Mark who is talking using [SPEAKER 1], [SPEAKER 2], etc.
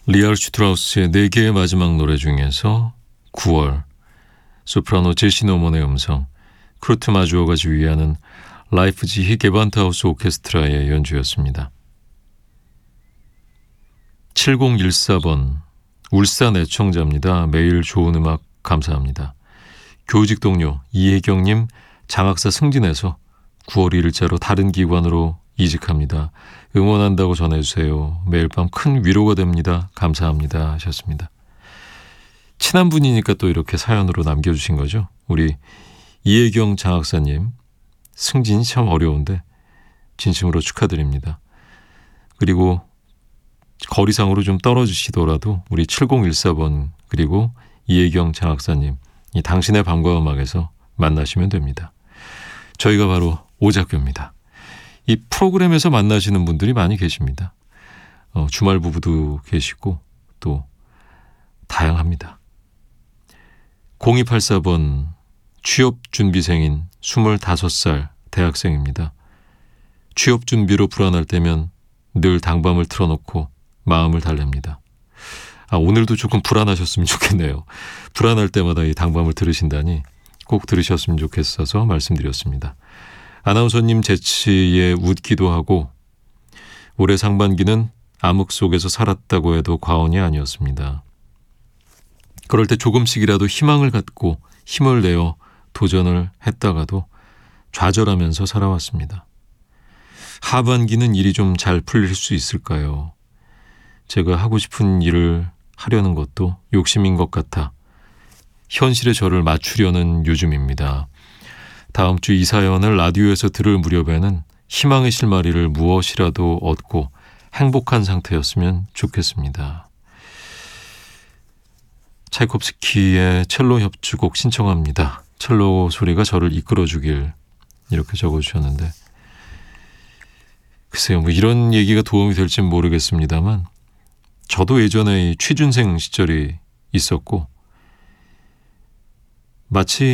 [SPEAKER 1] 리알 슈트라우스의 4개의 마지막 노래 중에서 9월, 소프라노 제시 노먼의 음성, 크루트 마주어가 지휘하는 라이프지히 게반트하우스 오케스트라의 연주였습니다. 7014번 울산 애청자입니다. 매일 좋은 음악 감사합니다. 교직 동료 이혜경님 장학사 승진해서 9월 1일자로 다른 기관으로 이직합니다. 응원한다고 전해주세요. 매일 밤 큰 위로가 됩니다. 감사합니다 하셨습니다. 친한 분이니까 또 이렇게 사연으로 남겨주신 거죠. 우리 이혜경 장학사님 승진이 참 어려운데 진심으로 축하드립니다. 그리고 거리상으로 좀 떨어지시더라도 우리 7014번 그리고 이혜경 장학사님 이 당신의 밤과 음악에서 만나시면 됩니다. 저희가 바로 오작교입니다. 이 프로그램에서 만나시는 분들이 많이 계십니다. 주말 부부도 계시고 또 다양합니다. 0284번 취업준비생인 25살 대학생입니다. 취업 준비로 불안할 때면 늘 당밤을 틀어놓고 마음을 달랩니다. 오늘도 조금 불안하셨으면 좋겠네요. 불안할 때마다 이 당밤을 들으신다니 꼭 들으셨으면 좋겠어서 말씀드렸습니다. 아나운서님 재치에 웃기도 하고 올해 상반기는 암흑 속에서 살았다고 해도 과언이 아니었습니다. 그럴 때 조금씩이라도 희망을 갖고 힘을 내어 도전을 했다가도 좌절하면서 살아왔습니다. 하반기는 일이 좀 잘 풀릴 수 있을까요? 제가 하고 싶은 일을 하려는 것도 욕심인 것 같아 현실에 저를 맞추려는 요즘입니다. 다음 주 이 사연을 라디오에서 들을 무렵에는 희망의 실마리를 무엇이라도 얻고 행복한 상태였으면 좋겠습니다. 차이콥스키의 첼로 협주곡 신청합니다. 첼로 소리가 저를 이끌어주길 이렇게 적어주셨는데 글쎄요, 뭐 이런 얘기가 도움이 될지는 모르겠습니다만 저도 예전에 이 취준생 시절이 있었고 마치